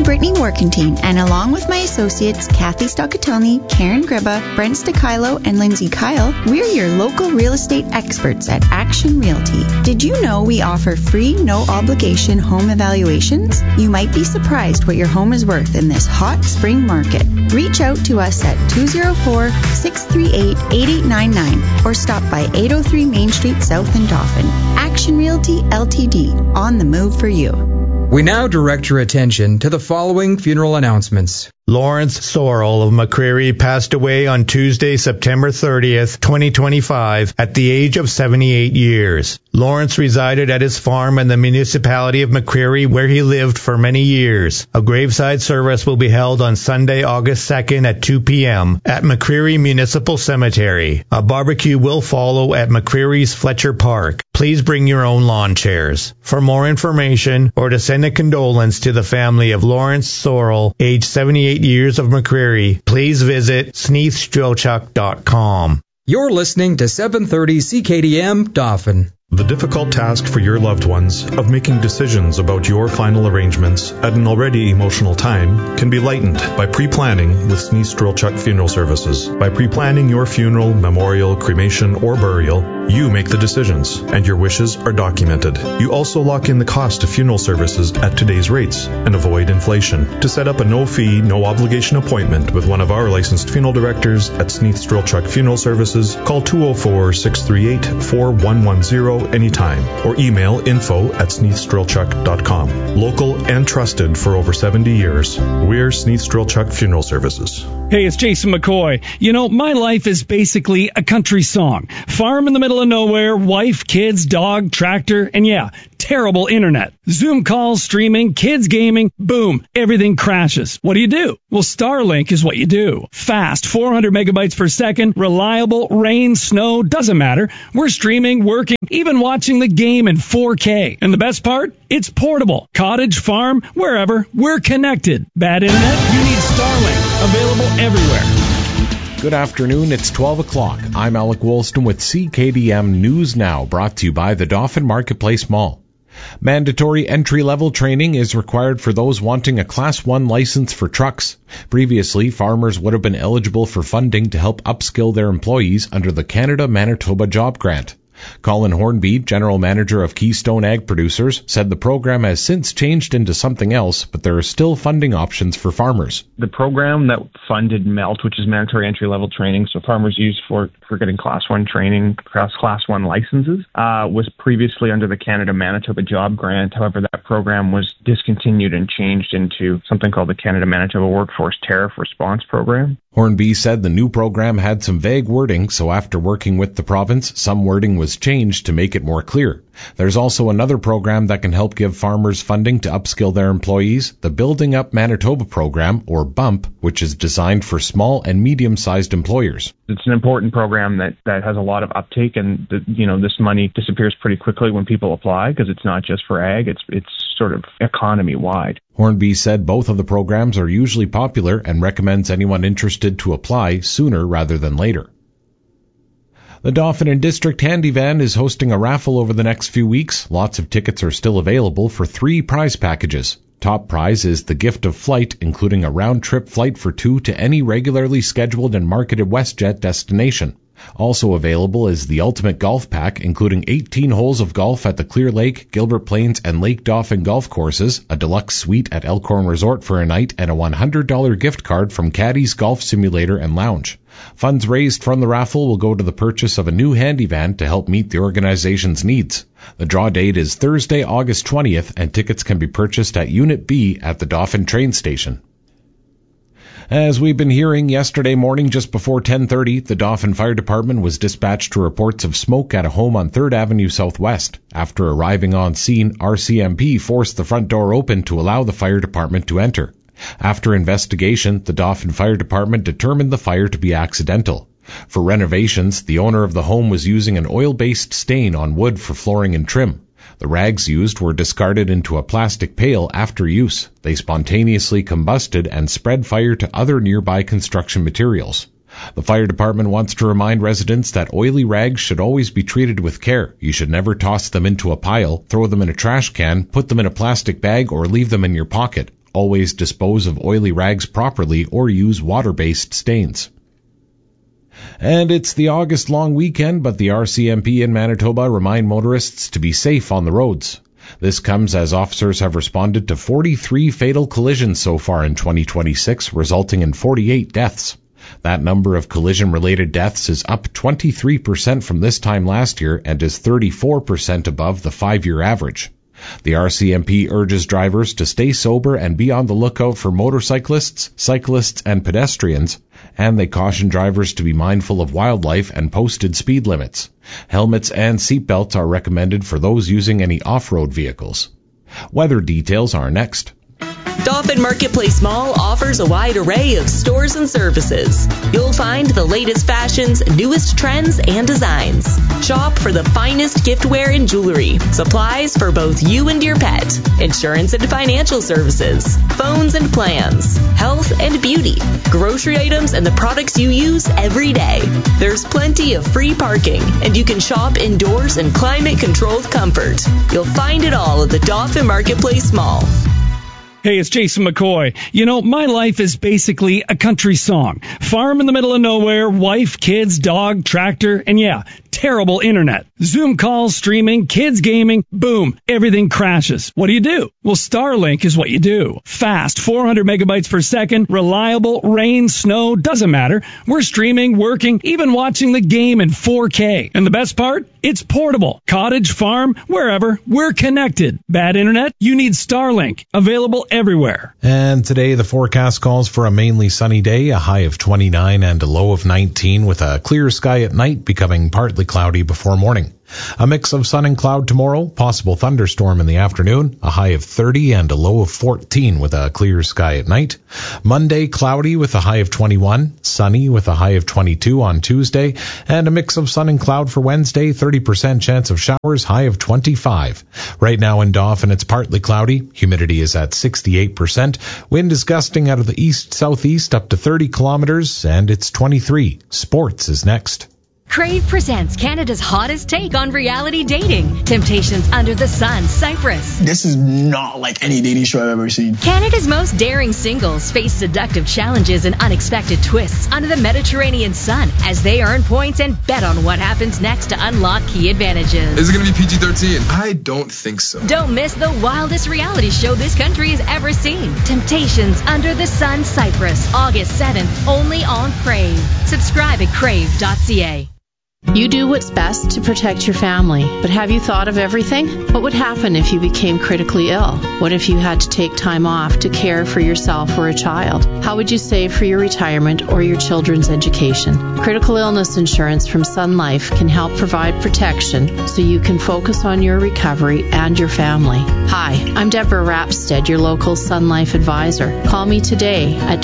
I'm Brittany Warkentine, and along with my associates Kathy Stoccatelli, Karen Gribba, Brent Stakilo, and Lindsay Kyle, we're your local real estate experts at Action Realty. Did you know we offer free, no-obligation home evaluations? You might be surprised what your home is worth in this hot spring market. Reach out to us at 204-638-8899 or stop by 803 Main Street South in Dauphin. Action Realty LTD, on the move for you. We now direct your attention to the following funeral announcements. Lawrence Sorrell of McCreary passed away on Tuesday, September 30th, 2025, at the age of 78 years. Lawrence resided at his farm in the municipality of McCreary, where he lived for many years. A graveside service will be held on Sunday, August 2nd at 2 p.m. at McCreary Municipal Cemetery. A barbecue will follow at McCreary's Fletcher Park. Please bring your own lawn chairs. For more information or to send a condolence to the family of Lawrence Sorrell, age 78 years of McCreary, please visit sneathstrelchuk.com. You're listening to 730 CKDM Dauphin. The difficult task for your loved ones of making decisions about your final arrangements at an already emotional time can be lightened by pre-planning with Sneath Strelchuk Funeral Services. By pre-planning your funeral, memorial, cremation, or burial, you make the decisions, and your wishes are documented. You also lock in the cost of funeral services at today's rates and avoid inflation. To set up a no-fee, no-obligation appointment with one of our licensed funeral directors at Sneath Strelchuk Funeral Services, call 204-638-4110 anytime, or email info@sneathstrelchuk.com. Local and trusted for over 70 years, we're Sneath Strelchuk Funeral Services. Hey, it's Jason McCoy. You know, my life is basically a country song. Farm in the middle of nowhere, wife, kids, dog, tractor, and yeah, terrible internet. Zoom calls, streaming, kids gaming, boom, everything crashes. What do? Well, Starlink is what you do. Fast, 400 megabytes per second, reliable, rain, snow, doesn't matter. We're streaming, working, even watching the game in 4K. And the best part? It's portable. Cottage, farm, wherever, we're connected. Bad internet? You need Starlink. Available everywhere. Good afternoon, it's 12 o'clock. I'm Alec Wolston with CKDM News Now, brought to you by the Dauphin Marketplace Mall. Mandatory entry-level training is required for those wanting a Class 1 license for trucks. Previously, farmers would have been eligible for funding to help upskill their employees under the Canada-Manitoba Job Grant. Colin Hornby, General Manager of Keystone Ag Producers, said the program has since changed into something else, but there are still funding options for farmers. The program that funded MELT, which is mandatory entry-level training, so farmers use for getting Class 1 training, Class 1 licenses, was previously under the Canada-Manitoba Job Grant. However, that program was discontinued and changed into something called the Canada-Manitoba Workforce Tariff Response Program. Hornby said the new program had some vague wording, so after working with the province, some wording was changed to make it more clear. There's also another program that can help give farmers funding to upskill their employees, the Building Up Manitoba program, or BUMP, which is designed for small and medium-sized employers. It's an important program that has a lot of uptake, and this money disappears pretty quickly when people apply because it's not just for ag, it's sort of economy-wide. Hornby said both of the programs are usually popular and recommends anyone interested to apply sooner rather than later. The Dauphin and District Handy Van is hosting a raffle over the next few weeks. Lots of tickets are still available for 3 prize packages. Top prize is the gift of flight, including a round-trip flight for 2 to any regularly scheduled and marketed WestJet destination. Also available is the Ultimate Golf Pack, including 18 holes of golf at the Clear Lake, Gilbert Plains, and Lake Dauphin golf courses, a deluxe suite at Elkhorn Resort for a night, and a $100 gift card from Caddy's Golf Simulator and Lounge. Funds raised from the raffle will go to the purchase of a new handy van to help meet the organization's needs. The draw date is Thursday, August 20th, and tickets can be purchased at Unit B at the Dauphin train station. As we've been hearing, yesterday morning just before 10:30, the Dauphin Fire Department was dispatched to reports of smoke at a home on 3rd Avenue Southwest. After arriving on scene, RCMP forced the front door open to allow the fire department to enter. After investigation, the Dauphin Fire Department determined the fire to be accidental. For renovations, the owner of the home was using an oil-based stain on wood for flooring and trim. The rags used were discarded into a plastic pail after use. They spontaneously combusted and spread fire to other nearby construction materials. The fire department wants to remind residents that oily rags should always be treated with care. You should never toss them into a pile, throw them in a trash can, put them in a plastic bag, or leave them in your pocket. Always dispose of oily rags properly or use water-based stains. And it's the August long weekend, but the RCMP in Manitoba remind motorists to be safe on the roads. This comes as officers have responded to 43 fatal collisions so far in 2026, resulting in 48 deaths. That number of collision-related deaths is up 23% from this time last year and is 34% above the 5-year average. The RCMP urges drivers to stay sober and be on the lookout for motorcyclists, cyclists, and pedestrians, and they caution drivers to be mindful of wildlife and posted speed limits. Helmets and seatbelts are recommended for those using any off-road vehicles. Weather details are next. Dauphin Marketplace Mall offers a wide array of stores and services. You'll find the latest fashions, newest trends, and designs. Shop for the finest giftware and jewelry, supplies for both you and your pet, insurance and financial services, phones and plans, health and beauty, grocery items and the products you use every day. There's plenty of free parking, and you can shop indoors in climate-controlled comfort. You'll find it all at the Dauphin Marketplace Mall. Hey, it's Jason McCoy. You know, my life is basically a country song. Farm in the middle of nowhere, wife, kids, dog, tractor, and yeah, terrible internet. Zoom calls, streaming, kids gaming, boom, everything crashes. What do? Well, Starlink is what you do. Fast, 400 megabytes per second, reliable, rain, snow, doesn't matter. We're streaming, working, even watching the game in 4K. And the best part? It's portable. Cottage, farm, wherever, we're connected. Bad internet? You need Starlink. Available everywhere. And today the forecast calls for a mainly sunny day, a high of 29 and a low of 19, with a clear sky at night becoming partly cloudy before morning. A mix of sun and cloud tomorrow, possible thunderstorm in the afternoon, a high of 30 and a low of 14 with a clear sky at night. Monday, cloudy with a high of 21, sunny with a high of 22 on Tuesday, and a mix of sun and cloud for Wednesday, 30% chance of showers, high of 25. Right now in Dauphin, it's partly cloudy, humidity is at 68%, wind is gusting out of the east-southeast up to 30 kilometers, and it's 23. Sports is next. Crave presents Canada's hottest take on reality dating. Temptations Under the Sun, Cyprus. This is not like any dating show I've ever seen. Canada's most daring singles face seductive challenges and unexpected twists under the Mediterranean sun as they earn points and bet on what happens next to unlock key advantages. Is it going to be PG-13? I don't think so. Don't miss the wildest reality show this country has ever seen. Temptations Under the Sun, Cyprus. August 7th, only on Crave. Subscribe at crave.ca. You do what's best to protect your family, but have you thought of everything? What would happen if you became critically ill? What if you had to take time off to care for yourself or a child? How would you save for your retirement or your children's education? Critical illness insurance from Sun Life can help provide protection so you can focus on your recovery and your family. Hi, I'm Deborah Rapstead, your local Sun Life advisor. Call me today at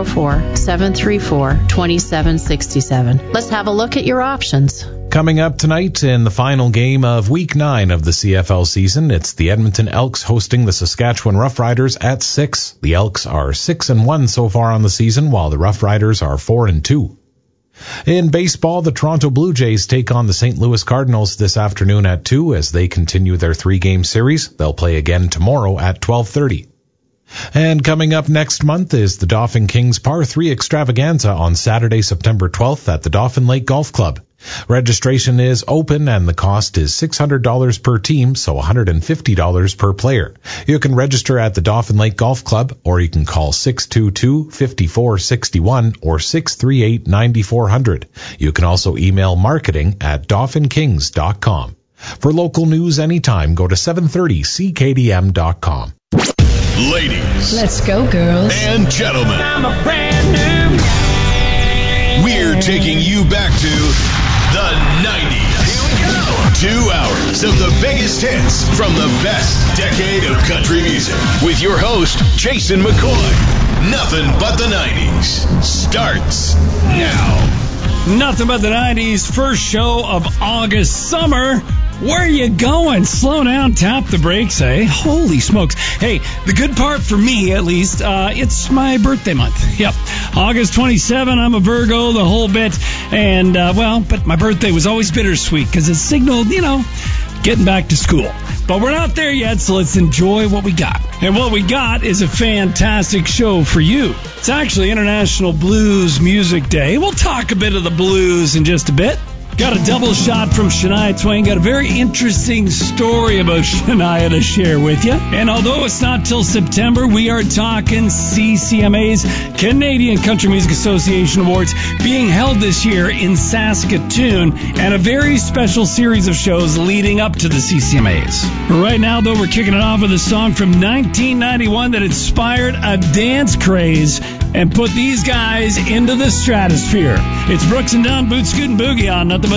204-734-2767. Let's have a look at your options. Coming up tonight in the final game of Week 9 of the CFL season, it's the Edmonton Elks hosting the Saskatchewan Roughriders at 6. The Elks are 6-1 so far on the season, while the Roughriders are 4-2. In baseball, the Toronto Blue Jays take on the St. Louis Cardinals this afternoon at 2 as they continue their 3-game series. They'll play again tomorrow at 12:30. And coming up next month is the Dauphin Kings Par 3 Extravaganza on Saturday, September 12th at the Dauphin Lake Golf Club. Registration is open and the cost is $600 per team, so $150 per player. You can register at the Dauphin Lake Golf Club, or you can call 622-5461 or 638-9400. You can also email marketing at dauphinkings.com. For local news anytime, go to 730ckdm.com. Ladies. Let's go, girls. And gentlemen. I'm a brand new guy. We're taking you back to the 90s. Here we go. 2 hours of the biggest hits from the best decade of country music. With your host, Jason McCoy. Nothing but the 90s starts now. Nothing but the 90s, first show of August. Summer, where are you going? Slow down, tap the brakes, eh? Holy smokes. Hey, the good part for me, at least, it's my birthday month. Yep, August 27, I'm a Virgo, the whole bit. And, but my birthday was always bittersweet because it signaled, getting back to school. But we're not there yet, so let's enjoy what we got. And what we got is a fantastic show for you. It's actually International Blues Music Day. We'll talk a bit of the blues in just a bit. Got a double shot from Shania Twain. Got a very interesting story about Shania to share with you. And although it's not till September, we are talking CCMA's Canadian Country Music Association Awards being held this year in Saskatoon, and a very special series of shows leading up to the CCMAs. Right now, though, we're kicking it off with a song from 1991 that inspired a dance craze and put these guys into the stratosphere. It's Brooks and Dunn, Boot Scoot and Boogie on Nothing But